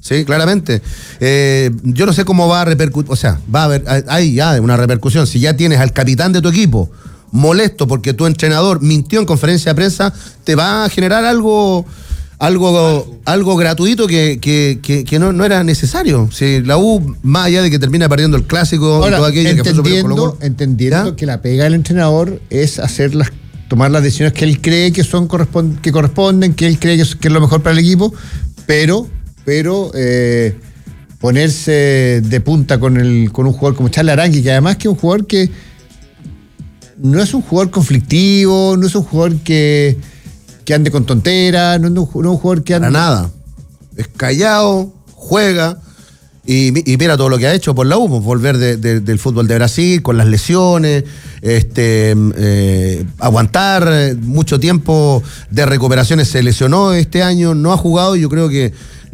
Sí, claramente. Yo no sé cómo va a repercutir, o sea, va a haber, hay ya una repercusión. Si ya tienes al capitán de tu equipo molesto porque tu entrenador mintió en conferencia de prensa, te va a generar algo gratuito que no era necesario. Si la U, más allá de que termina perdiendo el clásico y todo aquello que fue superior Colo-Colo, entendiendo que la pega del entrenador es tomar las decisiones que él cree que corresponden, que él cree que es lo mejor para el equipo, pero ponerse de punta con un jugador como Charles Arangui, que además que es un jugador que no es un jugador conflictivo, no es un jugador que ande con tonteras, no es un jugador que ande... Para nada. Es callado, juega y mira todo lo que ha hecho por la U, volver del fútbol de Brasil con las lesiones, aguantar mucho tiempo de recuperaciones. Se lesionó este año, no ha jugado y yo creo que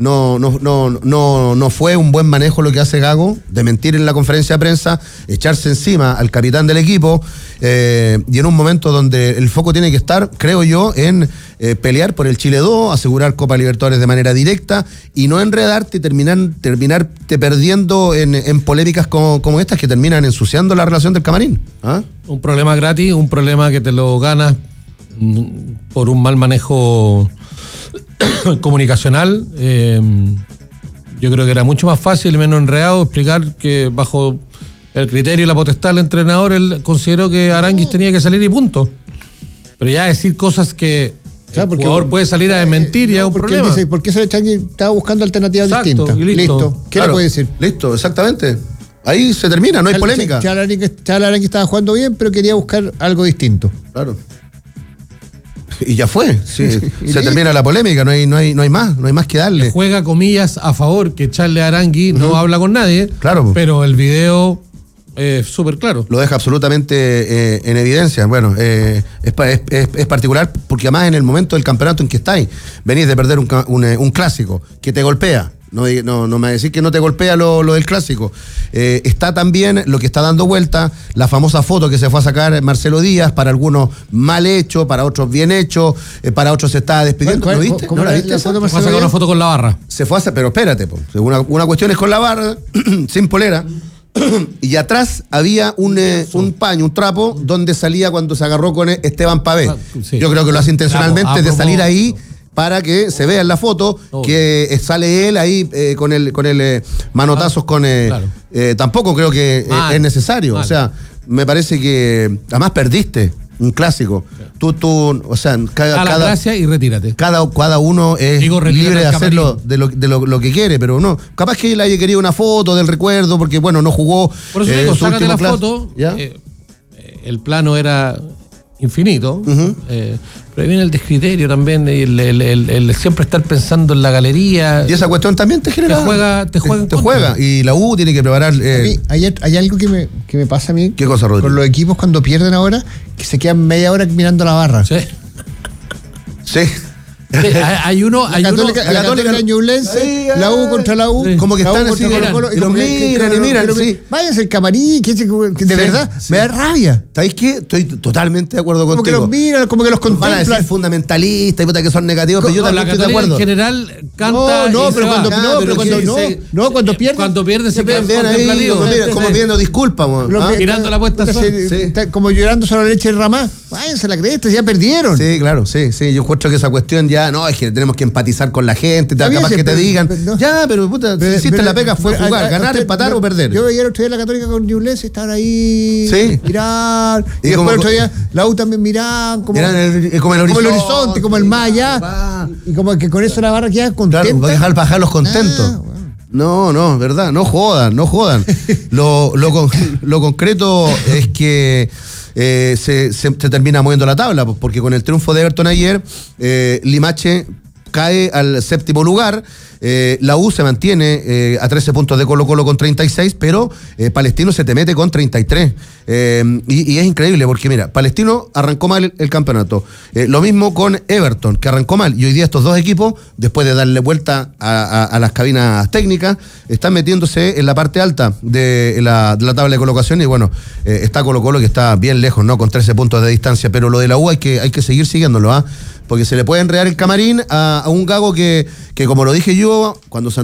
no fue un buen manejo lo que hace Gago, de mentir en la conferencia de prensa, echarse encima al capitán del equipo, y en un momento donde el foco tiene que estar, creo yo, en pelear por el Chile 2, asegurar Copa Libertadores de manera directa y no enredarte y terminarte perdiendo en polémicas como estas que terminan ensuciando la relación del camarín. ¿Ah? Un problema gratis, un problema que te lo ganas por un mal manejo comunicacional. Yo creo que era mucho más fácil y menos enredado explicar que bajo el criterio y la potestad del entrenador él consideró que Aranguis tenía que salir y punto. Pero ya decir cosas que el jugador puede salir a desmentir ya es un problema. Dice, ¿por qué estaba buscando alternativas distintas? Y listo. ¿Qué le puede decir? Listo, exactamente. Ahí se termina, no hay polémica. Charles Arangui estaba jugando bien, pero quería buscar algo distinto. Claro. Y ya fue, sí, se termina la polémica, no hay más que darle. Juega comillas a favor que Charles Arangui no habla con nadie, claro, pero el video es súper claro. Lo deja absolutamente en evidencia. Bueno, es particular porque además en el momento del campeonato en que estáis, venís de perder un clásico que te golpea. No me va a decir que no te golpea lo del clásico. Está también lo que está dando vuelta, la famosa foto que se fue a sacar Marcelo Díaz, para algunos mal hecho, para otros bien hecho, para otros se estaba despidiendo. ¿No viste? ¿No la viste? Se fue a sacar una foto con la barra. Pero espérate, una cuestión es con la barra, sin polera, y atrás había un paño, un trapo, donde salía cuando se agarró con Esteban Pavé. Sí. Yo creo que lo hace intencionalmente de salir ahí, para que se vea en la foto que sale él ahí con el manotazos con... Claro. Tampoco creo que es necesario. O sea, me parece que además perdiste un clásico. Tú, o sea, cada gracia y retírate. Cada uno es libre de hacerlo de lo que quiere, pero no. Capaz que él haya querido una foto del recuerdo porque, bueno, no jugó. Por eso digo, sácate la foto. El plano era infinito. Pero viene el descriterio también, el siempre estar pensando en la galería. Y esa cuestión también te genera. Te juega. Y la U tiene que preparar. Hay algo que me pasa a mí. ¿Qué cosa, Rodrigo? Con los equipos cuando pierden ahora, que se quedan media hora mirando la barra. Sí. Hay uno. La Católica Ñublense, la U contra la U. Como que están así, y lo miran. Váyanse el camarín, que de verdad me da rabia. ¿Sabéis qué? Estoy totalmente de acuerdo contigo. Como que los miran, como que los contemplan. Van a decir fundamentalistas y puta que son negativos, pero yo también estoy de acuerdo. En general canta. Cuando pierden se quedan contemplativos. Como pidiendo disculpas, mirando la puesta como llorando sobre la leche derramada. Váyanse a la cresta, ya perdieron. Sí, claro, sí. Yo encuentro que esa cuestión ya, no, es que tenemos que empatizar con la gente, capaz que te digan, ya, pero puta, si hiciste la pega fue jugar, ganar, empatar o perder. Yo veía el otro día la Católica con Ñublense, estaban ahí, mirar, y después el otro día la U también miraban, como el horizonte, como el más allá, y como que con eso la barra queda contenta. Claro, dejarlos contentos. No, verdad, no jodan. Lo concreto es que se termina moviendo la tabla, porque con el triunfo de Everton ayer, Limache cae al 7º lugar. La U se mantiene a 13 puntos de Colo-Colo con 36, pero Palestino se te mete con 33. Y es increíble porque, mira, Palestino arrancó mal el campeonato. Lo mismo con Everton, que arrancó mal. Y hoy día estos dos equipos, después de darle vuelta a las cabinas técnicas, están metiéndose en la parte alta de la tabla de colocación. Y bueno, está Colo-Colo que está bien lejos, ¿no? Con 13 puntos de distancia. Pero lo de la U hay que seguir siguiéndolo, porque se le puede enredar el camarín a un Gago que como lo dije yo, cuando